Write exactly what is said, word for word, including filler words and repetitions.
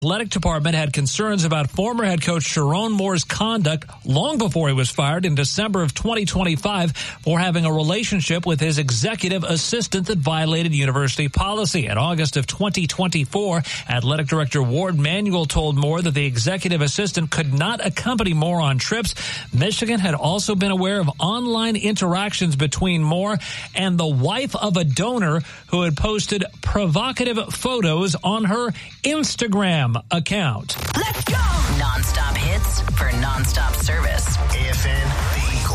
Athletic department had concerns about former head coach Sherrone Moore's conduct long before he was fired in December of twenty twenty-five for having a relationship with his executive assistant that violated university policy. In August of twenty twenty-four, athletic director Ward Manuel told Moore that the executive assistant could not accompany Moore on trips. Michigan had also been aware of online interactions between Moore and the wife of a donor who had posted provocative photos on her Instagram account. Let's go! Non-stop hits for non-stop service. A F N